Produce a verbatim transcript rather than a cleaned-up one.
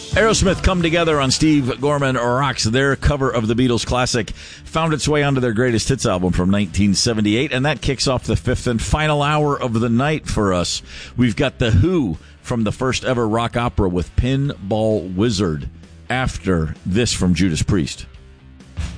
Aerosmith Come Together on Steve Gorman Rocks. Their cover of the Beatles classic found its way onto their greatest hits album from nineteen seventy-eight, and that kicks off the fifth and final hour of the night for us. We've got The Who from the first ever rock opera with Pinball Wizard after this from Judas Priest.